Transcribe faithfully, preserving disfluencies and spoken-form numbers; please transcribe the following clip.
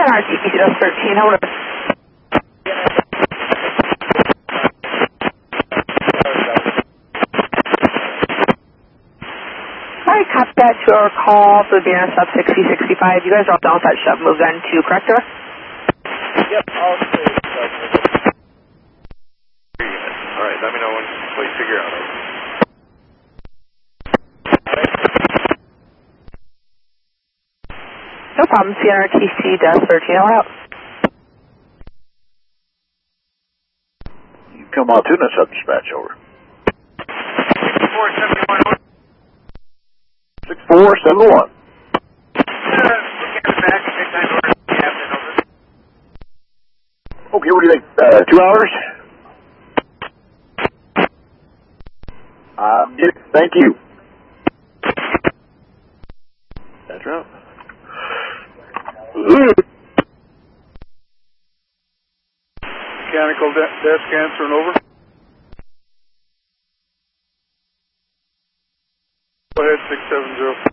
C N R T C Desk thirteen, how would Alright, copy that to our call for the B N S sub sixty sixty-five. You guys are all done with that shove move then to correct her? Yep, I'll stay. Alright, let me know when what you figure out. No problem, C N R T C Desk thirteen, all out. You come on tuna sub dispatch over. sixty-four seventy-one. six four seven one. Okay, what do you think? Uh, two hours? Uh, yeah, thank you. That's right. Mechanical de desk answering over. Go ahead, six seven zero.